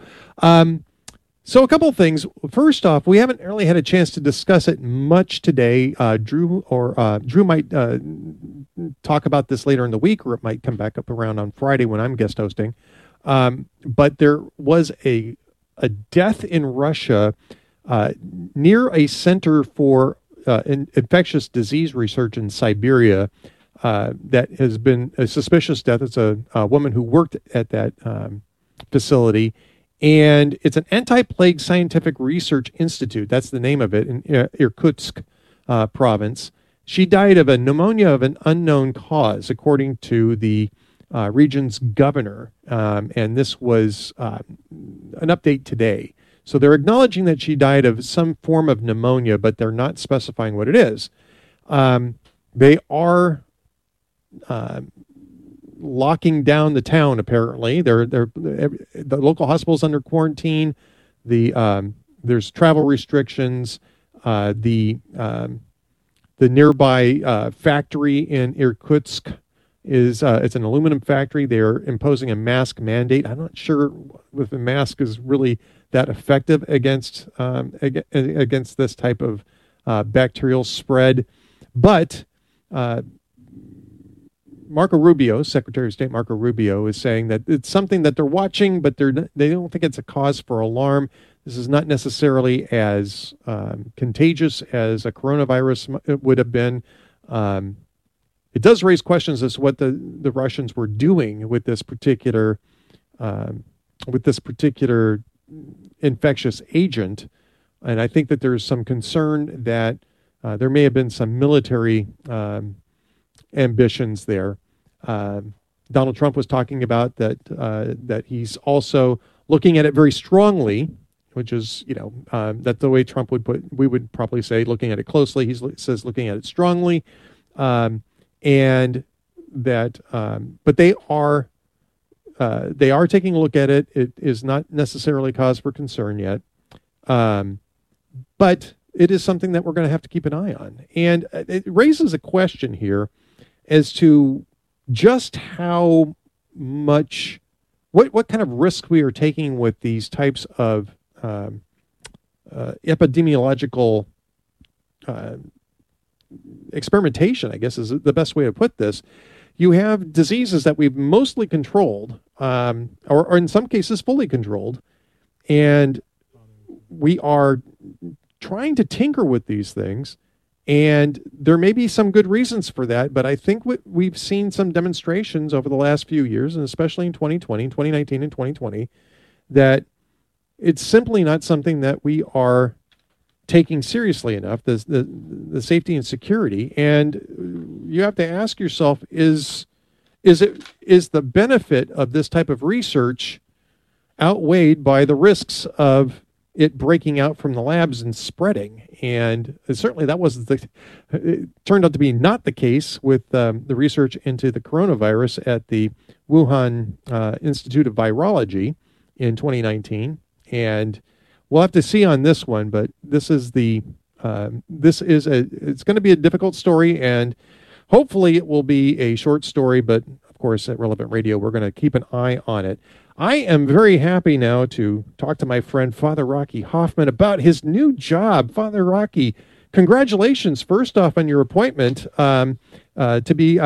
So a couple of things. First off, we haven't really had a chance to discuss it much today. Drew might talk about this later in the week, or it might come back up around on Friday when I'm guest hosting. But there was a death in Russia near a center for infectious disease research in Siberia that has been a suspicious death. It's a woman who worked at that facility, and it's an anti-plague scientific research institute. That's the name of it, in Irkutsk province. She died of a pneumonia of an unknown cause, according to the region's governor, and this was an update today. So they're acknowledging that she died of some form of pneumonia, but they're not specifying what it is. They are locking down the town. Apparently, the local hospital's under quarantine. There's travel restrictions. The nearby factory in Irkutsk it's an aluminum factory. They're imposing a mask mandate. I'm not sure if the mask is really that effective against this type of bacterial spread, but Marco Rubio, Secretary of State Marco Rubio, is saying that it's something that they're watching, but they don't think it's a cause for alarm. This is not necessarily as contagious as a coronavirus would have been. It does raise questions as to what the Russians were doing with this particular infectious agent, and I think that there's some concern that there may have been some military ambitions there. Donald Trump was talking about that he's also looking at it very strongly, which is, that's the way Trump would put. We would probably say looking at it closely. He says looking at it strongly, and that. But they are taking a look at it. It is not necessarily cause for concern yet, but it is something that we're going to have to keep an eye on. And it raises a question here as to just how much, what kind of risk we are taking with these types of epidemiological experimentation, I guess is the best way to put this. You have diseases that we've mostly controlled, or in some cases fully controlled, and we are trying to tinker with these things. And there may be some good reasons for that, but I think we've seen some demonstrations over the last few years, and especially in 2019 and 2020, that it's simply not something that we are taking seriously enough, the safety and security. And you have to ask yourself, is the benefit of this type of research outweighed by the risks of it breaking out from the labs and spreading? And certainly that was it turned out to be not the case with the research into the coronavirus at the Wuhan Institute of Virology in 2019. And we'll have to see on this one, but it's going to be a difficult story, and hopefully it will be a short story, but of course at Relevant Radio, we're going to keep an eye on it. I am very happy now to talk to my friend Father Rocky Hoffman about his new job. Father Rocky, congratulations first off on your appointment to be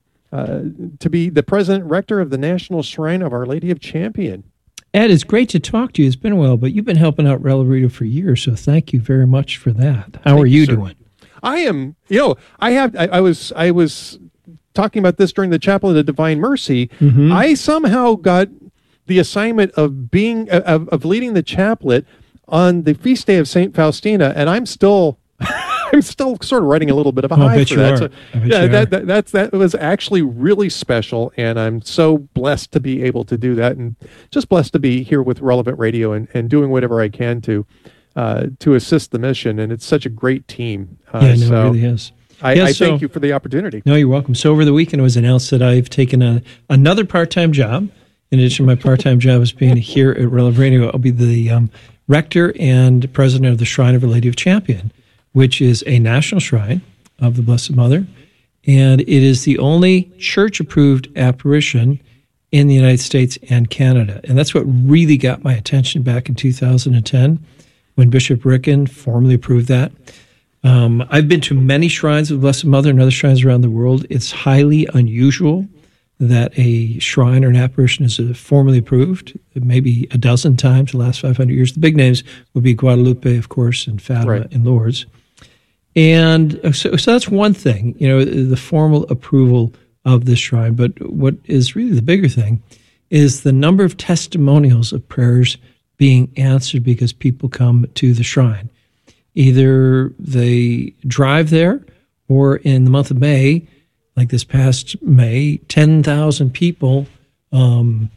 the president rector of the National Shrine of Our Lady of Champion. Ed, it's great to talk to you. It's been a while, but you've been helping out Relevant Radio for years, so thank you very much for that. How are you doing? I am. I was talking about this during the Chapel of the Divine Mercy. Mm-hmm. I somehow got the assignment of being of leading the chaplet on the feast day of Saint Faustina, and I'm still sort of writing a little bit of a high for that. So, that was actually really special, and I'm so blessed to be able to do that, and just blessed to be here with Relevant Radio and doing whatever I can to assist the mission. And it's such a great team. It really is. I thank you for the opportunity. No, you're welcome. So over the weekend, it was announced that I've taken another part-time job. In addition to my part-time job as being here at Relevant Radio, I'll be the rector and president of the Shrine of Our Lady of Champion, which is a national shrine of the Blessed Mother. And it is the only church-approved apparition in the United States and Canada. And that's what really got my attention back in 2010 when Bishop Ricken formally approved that. I've been to many shrines of the Blessed Mother and other shrines around the world. It's highly unusual that a shrine or an apparition is formally approved, maybe a dozen times in the last 500 years. The big names would be Guadalupe, of course, and Fatima and Lourdes. And so that's one thing, the formal approval of this shrine. But what is really the bigger thing is the number of testimonials of prayers being answered because people come to the shrine. Either they drive there, or in the month of May, like this past May, 10,000 people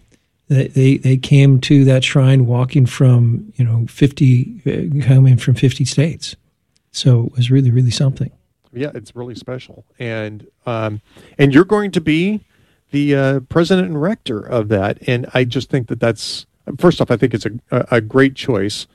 They came to that shrine walking from, coming from 50 states. So it was really, really something. Yeah, it's really special. And you're going to be the president and rector of that. And I just think that's, first off, I think it's a great choice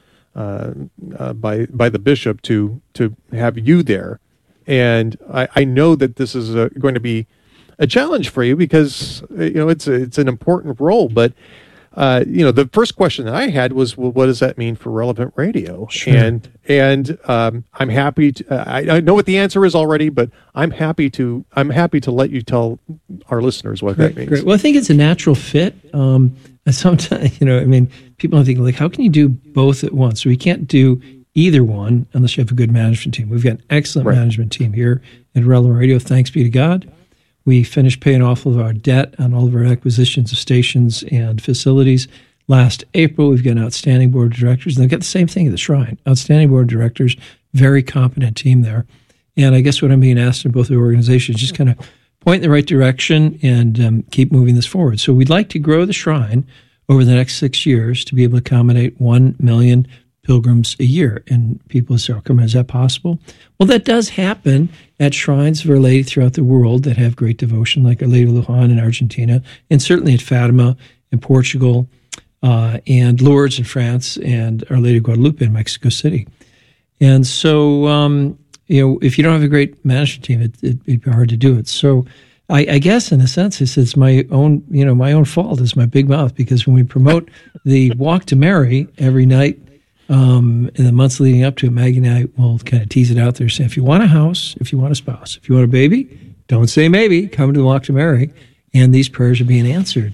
by the bishop to have you there. And I know that this is going to be a challenge for you because it's an important role. But the first question that I had was, well, what does that mean for Relevant Radio? Sure. And I'm happy to. I know what the answer is already, but I'm happy to let you tell our listeners what that means. Great. Well, I think it's a natural fit. Sometimes, people think, like, how can you do both at once? So we can't do either one unless you have a good management team. We've got an excellent management team here at Relevant Radio. Thanks be to God. We finished paying off all of our debt on all of our acquisitions of stations and facilities last April. We've got an outstanding board of directors. And they've got the same thing at the Shrine. Outstanding board of directors, very competent team there. And I guess what I'm being asked in both the organizations is just kind of point in the right direction and keep moving this forward. So we'd like to grow the Shrine over the next 6 years to be able to accommodate 1 million pilgrims a year. And people say, oh, come on, is that possible? Well, that does happen at shrines of Our Lady throughout the world that have great devotion, like Our Lady of Luján in Argentina, and certainly at Fatima in Portugal, and Lourdes in France, and Our Lady of Guadalupe in Mexico City. And so, if you don't have a great management team, it'd be hard to do it. So I guess in a sense, it's my own fault. It's my big mouth, because when we promote the Walk to Mary every night, in the months leading up to it, Maggie and I will kind of tease it out there, say, if you want a house, if you want a spouse, if you want a baby, don't say maybe, come to the Walk to Mary, and these prayers are being answered.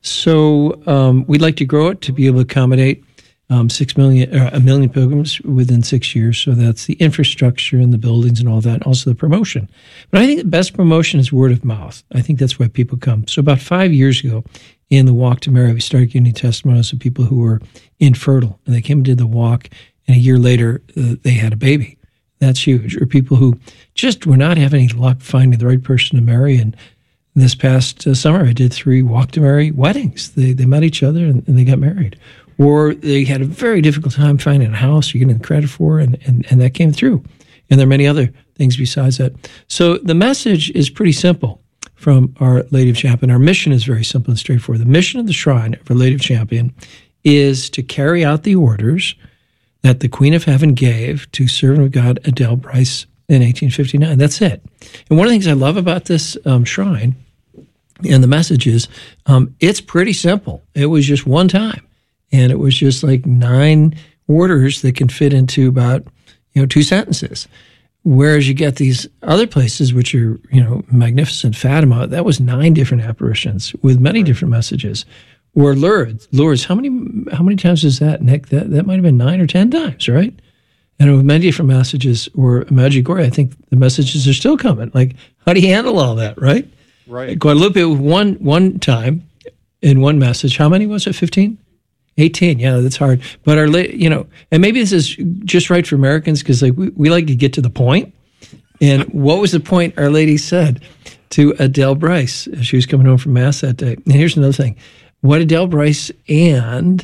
So we'd like to grow it to be able to accommodate 1 million pilgrims within 6 years. So that's the infrastructure and the buildings and all that, and also the promotion. But I think the best promotion is word of mouth. I think that's why people come. So about 5 years ago, in the Walk to Mary, we started getting testimonies of people who were infertile, and they came and did the walk, and a year later, they had a baby. That's huge. Or people who just were not having any luck finding the right person to marry. And this past summer, I did 3 Walk to Mary weddings. They met each other, and they got married. Or they had a very difficult time finding a house you're getting credit for, and that came through. And there are many other things besides that. So the message is pretty simple from Our Lady of Champion. Our mission is very simple and straightforward. The mission of the Shrine of Our Lady of Champion is to carry out the orders that the Queen of Heaven gave to servant of God Adele Bryce in 1859. That's it. And one of the things I love about this shrine and the message is it's pretty simple. It was just one time. And it was just like 9 orders that can fit into about 2 sentences. Whereas you get these other places, which are, magnificent. Fatima, that was 9 different apparitions with many different messages. Or Lourdes, how many times is that, Nick? That might have been 9 or 10 times, right? And with many different messages. Or Medjugorje, I think the messages are still coming. Like, how do you handle all that, right? Right. Guadalupe, one time in one message. How many was it? 15? 18, yeah, that's hard. But and maybe this is just right for Americans, because we like to get to the point. And what was the point Our Lady said to Adele Bryce as she was coming home from Mass that day? And here's another thing. What Adele Bryce and,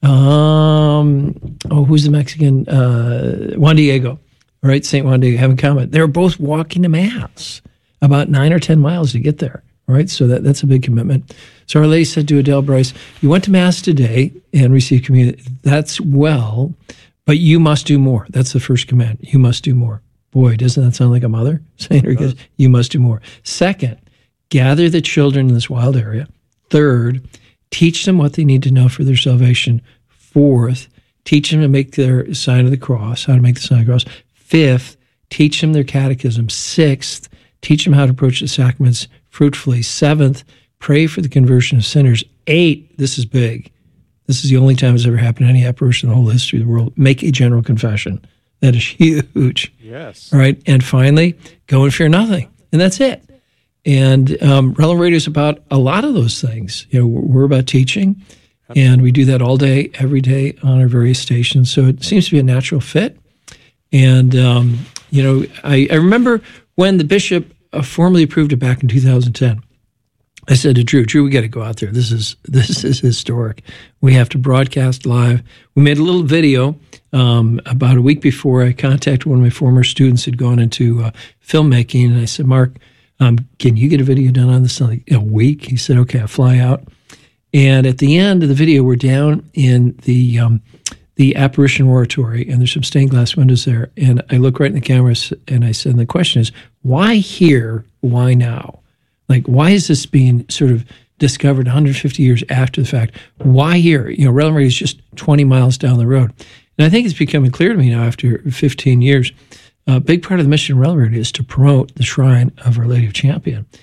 who's the Mexican? Juan Diego, right? St. Juan Diego have in common. They were both walking to Mass about 9 or 10 miles to get there. Right, so that's a big commitment. So Our Lady said to Adele Bryce, you went to Mass today and received communion. That's well, but you must do more. That's the first command. You must do more. Boy, doesn't that sound like a mother saying her kids, you must do more. Second, gather the children in this wild area. Third, teach them what they need to know for their salvation. Fourth, teach them to make their sign of the cross, how to make the sign of the cross. Fifth, teach them their catechism. Sixth, teach them how to approach the sacraments fruitfully. Seventh, pray for the conversion of sinners. 8, this is big. This is the only time it's ever happened in any apparition in the whole history of the world. Make a general confession. That is huge. Yes. All right. And finally, go and fear nothing. And that's it. And Relevant Radio is about a lot of those things. We're about teaching, and we do that all day, every day on our various stations. So it seems to be a natural fit. And, I remember when the bishop formally approved it back in 2010. I said to Drew, we got to go out there. This is historic. We have to broadcast live. We made a little video about a week before. I contacted one of my former students who'd gone into filmmaking, and I said, Mark, can you get a video done on this in like a week? He said, okay, I'll fly out. And at the end of the video, we're down in the apparition oratory, and there's some stained glass windows there. And I look right in the camera, and I said, and the question is, why here? Why now? Like, why is this being sort of discovered 150 years after the fact? Why here? Relevant Radio is just 20 miles down the road. And I think it's becoming clear to me now after 15 years, a big part of the mission of Relevant Radio is to promote the Shrine of Our Lady of Champion.